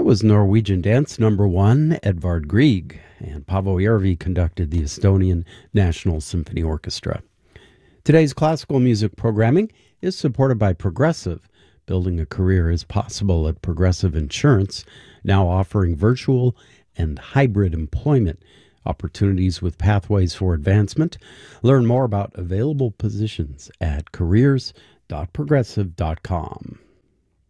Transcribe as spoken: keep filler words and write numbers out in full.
was Norwegian Dance Number One, Edvard Grieg, and Paavo Järvi conducted the Estonian National Symphony Orchestra. Today's classical music programming is supported by Progressive. Building a career is possible at Progressive Insurance, now offering virtual and hybrid employment opportunities with pathways for advancement. Learn more about available positions at careers dot progressive dot com.